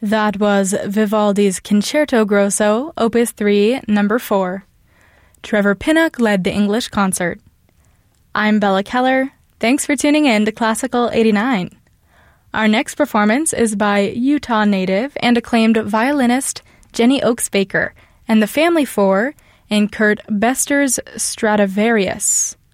That was Vivaldi's Concerto Grosso, Opus 3, Number 4. Trevor Pinnock led the English concert. I'm Bella Keller. Thanks for tuning in to Classical 89. Our next performance is by Utah native and acclaimed violinist Jenny Oakes Baker and the Family Four in Kurt Bester's Stradivarius.